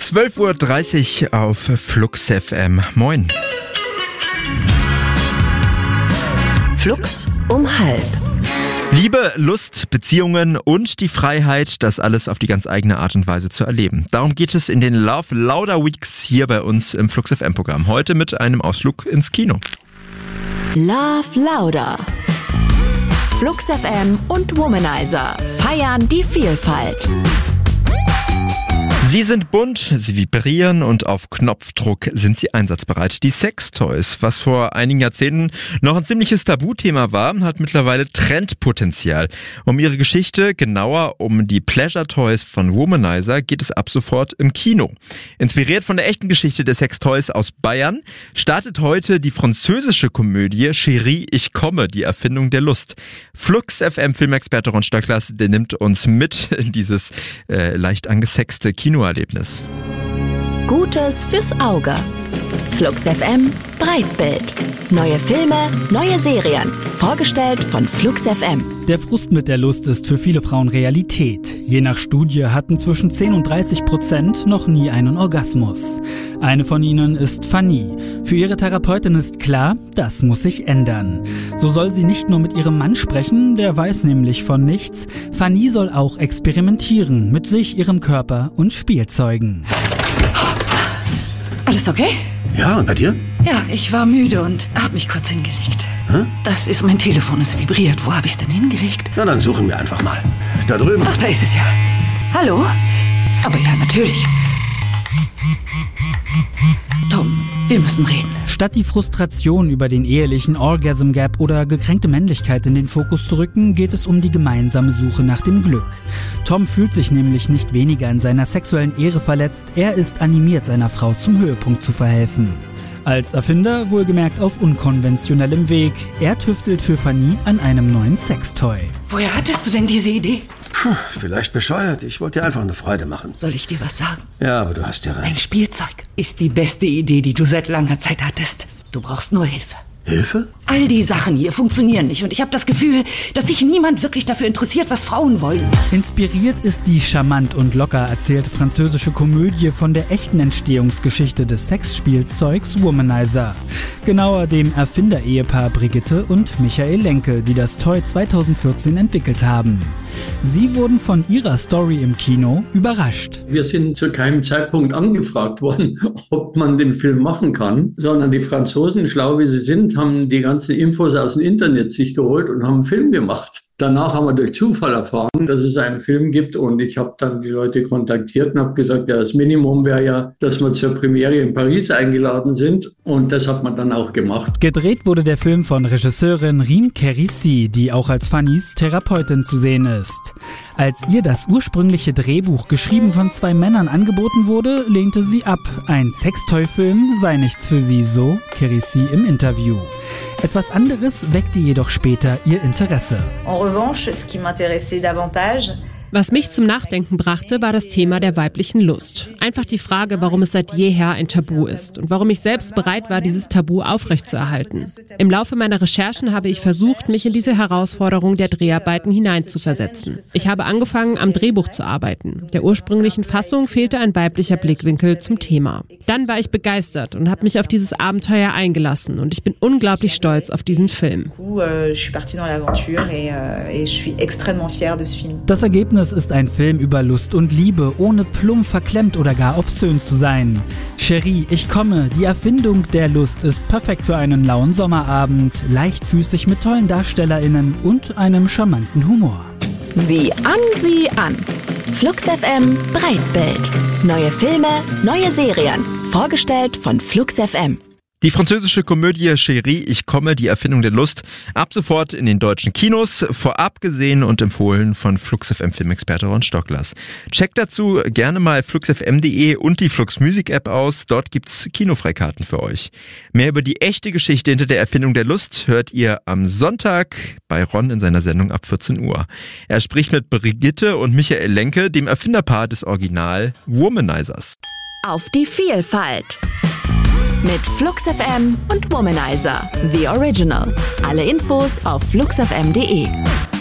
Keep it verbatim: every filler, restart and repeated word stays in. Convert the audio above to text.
zwölf Uhr dreißig auf Flux F M. Moin. Flux um halb. Liebe, Lust, Beziehungen und die Freiheit, das alles auf die ganz eigene Art und Weise zu erleben. Darum geht es in den Love Louder Weeks hier bei uns im Flux F M-Programm. Heute mit einem Ausflug ins Kino. Love Louder. Flux F M und Womanizer feiern die Vielfalt. Sie sind bunt, sie vibrieren und auf Knopfdruck sind sie einsatzbereit. Die Sextoys, was vor einigen Jahrzehnten noch ein ziemliches Tabuthema war, hat mittlerweile Trendpotenzial. Um ihre Geschichte, genauer um die Pleasure Toys von Womanizer, geht es ab sofort im Kino. Inspiriert von der echten Geschichte der Sextoys aus Bayern, startet heute die französische Komödie Chérie, ich komme, die Erfindung der Lust. Flux F M Filmexperte Ron Stöckers, der nimmt uns mit in dieses äh, leicht angesexte Kino. Erlebnis. Gutes fürs Auge. Flux F M Breitbild. Neue Filme, neue Serien. Vorgestellt von Flux F M. Der Frust mit der Lust ist für viele Frauen Realität. Je nach Studie hatten zwischen zehn und dreißig Prozent noch nie einen Orgasmus. Eine von ihnen ist Fanny. Für ihre Therapeutin ist klar, das muss sich ändern. So soll sie nicht nur mit ihrem Mann sprechen, der weiß nämlich von nichts. Fanny soll auch experimentieren mit sich, ihrem Körper und Spielzeugen. Alles okay? Ja, und bei dir? Ja, ich war müde und hab mich kurz hingelegt. Hä? Das ist mein Telefon, es vibriert. Wo hab ich's denn hingelegt? Na, dann suchen wir einfach mal. Da drüben. Ach, da ist es ja. Hallo? Aber ja, natürlich. Tom, wir müssen reden. Statt die Frustration über den ehelichen Orgasm Gap oder gekränkte Männlichkeit in den Fokus zu rücken, geht es um die gemeinsame Suche nach dem Glück. Tom fühlt sich nämlich nicht weniger in seiner sexuellen Ehre verletzt, er ist animiert, seiner Frau zum Höhepunkt zu verhelfen. Als Erfinder wohlgemerkt auf unkonventionellem Weg. Er tüftelt für Fanny an einem neuen Sextoy. Woher hattest du denn diese Idee? Puh, vielleicht bescheuert. Ich wollte dir einfach eine Freude machen. Soll ich dir was sagen? Ja, aber du hast ja recht. Dein Spielzeug ist die beste Idee, die du seit langer Zeit hattest. Du brauchst nur Hilfe. Hilfe? All die Sachen hier funktionieren nicht und ich habe das Gefühl, dass sich niemand wirklich dafür interessiert, was Frauen wollen. Inspiriert ist die charmant und locker erzählte französische Komödie von der echten Entstehungsgeschichte des Sexspielzeugs Womanizer. Genauer dem Erfinder-Ehepaar Brigitte und Michael Lenke, die das Toy zweitausendvierzehn entwickelt haben. Sie wurden von ihrer Story im Kino überrascht. Wir sind zu keinem Zeitpunkt angefragt worden, ob man den Film machen kann, sondern die Franzosen, schlau wie sie sind, haben die ganzen Infos aus dem Internet sich geholt und haben einen Film gemacht. Danach haben wir durch Zufall erfahren, dass es einen Film gibt und ich habe dann die Leute kontaktiert und habe gesagt, ja, das Minimum wäre ja, dass wir zur Premiere in Paris eingeladen sind und das hat man dann auch gemacht. Gedreht wurde der Film von Regisseurin Rim Kérissi, die auch als Fannys Therapeutin zu sehen ist. Als ihr das ursprüngliche Drehbuch, geschrieben von zwei Männern, angeboten wurde, lehnte sie ab. Ein Sextoy-Film sei nichts für sie, so Kérissi im Interview. Etwas anderes weckte jedoch später ihr Interesse. En revanche, ce qui m'intéressait davantage, Was mich zum Nachdenken brachte, war das Thema der weiblichen Lust. Einfach die Frage, warum es seit jeher ein Tabu ist und warum ich selbst bereit war, dieses Tabu aufrechtzuerhalten. Im Laufe meiner Recherchen habe ich versucht, mich in diese Herausforderung der Dreharbeiten hineinzuversetzen. Ich habe angefangen, am Drehbuch zu arbeiten. Der ursprünglichen Fassung fehlte ein weiblicher Blickwinkel zum Thema. Dann war ich begeistert und habe mich auf dieses Abenteuer eingelassen und ich bin unglaublich stolz auf diesen Film. Das Ergebnis ist ein Film über Lust und Liebe, ohne plump, verklemmt oder gar obszön zu sein. Chérie, ich komme, die Erfindung der Lust ist perfekt für einen lauen Sommerabend, leichtfüßig mit tollen DarstellerInnen und einem charmanten Humor. Sieh an, sieh an. Flux F M Breitbild. Neue Filme, neue Serien. Vorgestellt von Flux F M. Die französische Komödie Chérie, ich komme, die Erfindung der Lust, ab sofort in den deutschen Kinos, vorab gesehen und empfohlen von Flux F M Filmexperte Ron Stöckers. Checkt dazu gerne mal flux f m punkt de und die Flux Music App aus, dort gibt's Kinofreikarten für euch. Mehr über die echte Geschichte hinter der Erfindung der Lust hört ihr am Sonntag bei Ron in seiner Sendung ab vierzehn Uhr. Er spricht mit Brigitte und Michael Lenke, dem Erfinderpaar des Original Womanizers. Auf die Vielfalt. Mit Flux F M und Womanizer, The Original. Alle Infos auf flux f m punkt de.